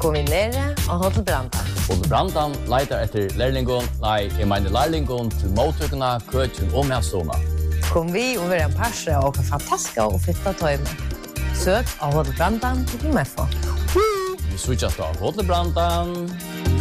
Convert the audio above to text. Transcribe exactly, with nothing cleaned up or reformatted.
Kom vi nere og Hotel Brandan. Hotel Brandan leiter etter lærlingon, nei, jeg mener lærlingon til mottøkene, køkken og medstående. Kom vi og være en parse og en fantastisk og fitta tøyme. Søk av Hotel Brandan til Mefo. Vi switchas av Hotel Brandan.